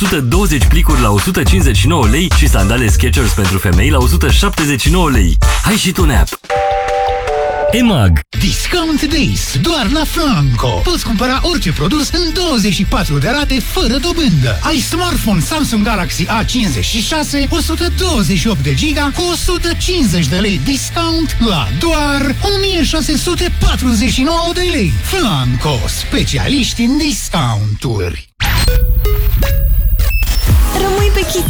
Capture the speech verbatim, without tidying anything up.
o sută douăzeci plicuri la o sută cincizeci și nouă lei și sandale Skechers pentru femei la o sută șaptezeci și nouă lei. Hai și tu, Nap! E M A G. Discount Days doar la Flanco. Poți cumpăra orice produs în douăzeci și patru de rate fără dobândă. Ai smartphone Samsung Galaxy A cincizeci și șase, o sută douăzeci și opt de giga cu o sută cincizeci de lei discount la doar o mie șase sute patruzeci și nouă de lei. Flanco, specialiști în discounturi. Rămâi pe chit